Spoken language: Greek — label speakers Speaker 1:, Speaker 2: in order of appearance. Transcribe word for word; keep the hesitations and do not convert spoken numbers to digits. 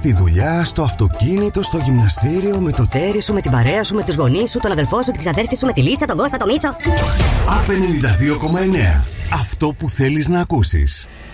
Speaker 1: στη δουλειά, στο αυτοκίνητο, στο γυμναστήριο, με το τέρι σου, με την παρέα σου, με τους γονείς σου, τον αδελφό σου, την ξαδέρφη σου, με τη Λίτσα, τον Κώστα, τον Μίτσο.
Speaker 2: Απ' ενενήντα δύο κόμμα εννέα. Αυτό που θέλεις να ακούσεις.